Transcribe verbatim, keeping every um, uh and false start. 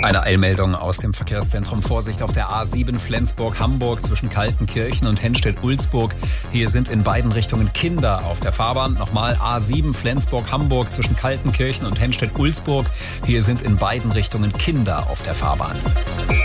Eine Eilmeldung aus dem Verkehrszentrum. Vorsicht auf der A sieben Flensburg-Hamburg zwischen Kaltenkirchen und Henstedt-Ulzburg. Hier sind in beiden Richtungen Kinder auf der Fahrbahn. Nochmal A sieben Flensburg-Hamburg zwischen Kaltenkirchen und Henstedt-Ulzburg. Hier sind in beiden Richtungen Kinder auf der Fahrbahn.